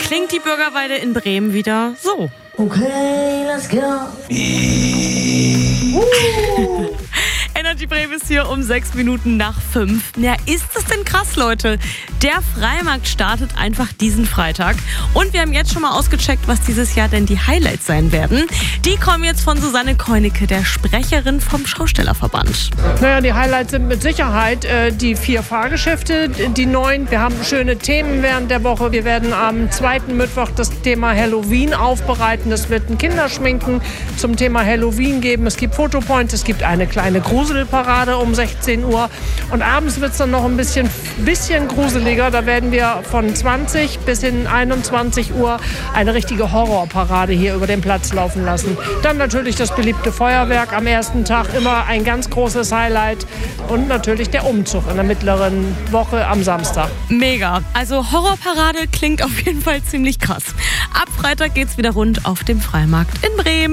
klingt die Bürgerweide in Bremen wieder so. Okay, let's go. Energy Bremen ist hier um 6 Minuten nach 5. Ja, ist das denn krass, Leute? Der Freimarkt startet einfach diesen Freitag. Und wir haben jetzt schon mal ausgecheckt, was dieses Jahr denn die Highlights sein werden. Die kommen jetzt von Susanne Keunecke, der Sprecherin vom Schaustellerverband. Naja, die Highlights sind mit Sicherheit die 4 Fahrgeschäfte, die neuen. Wir haben schöne Themen während der Woche. Wir werden am 2. Mittwoch das Thema Halloween aufbereiten. Es wird ein Kinderschminken zum Thema Halloween geben. Es gibt Fotopoints, es gibt eine kleine Gruselparade um 16 Uhr. Und abends wird es dann noch ein bisschen gruseliger. Da werden wir von 20 bis hin 21 Uhr eine richtige Horrorparade hier über den Platz laufen lassen. Dann natürlich das beliebte Feuerwerk am ersten Tag, immer ein ganz großes Highlight. Und natürlich der Umzug in der mittleren Woche am Samstag. Mega. Also Horrorparade klingt auf jeden Fall ziemlich krass. Ab Freitag geht's wieder rund auf dem Freimarkt in Bremen.